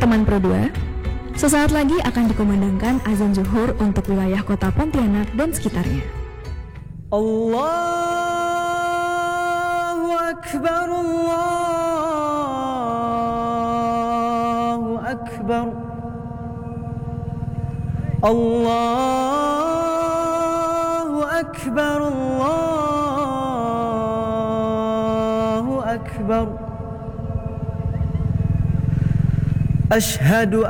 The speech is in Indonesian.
Teman Pro 2, sesaat lagi akan dikumandangkan azan zuhur untuk wilayah kota Pontianak dan sekitarnya. Allahu Akbar, Allahu Akbar, Allahu Akbar, Allahu Akbar. Ashhadu